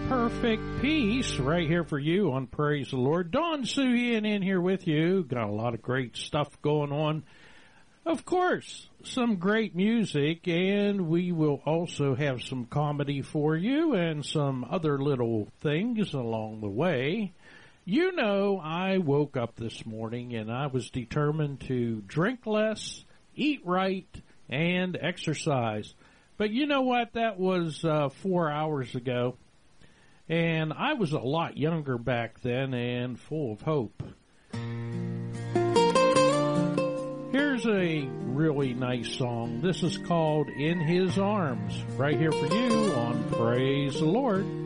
Perfect Peace right here for you on Praise the Lord. Dawn Suhian in here with you. Got a lot of great stuff going on. Of course, some great music, and we will also have some comedy for you and some other little things along the way. You know, I woke up this morning and I was determined to drink less, eat right, and exercise. But you know what? That was 4 hours ago. And I was a lot younger back then and full of hope. Here's a really nice song. This is called In His Arms, right here for you on Praise the Lord.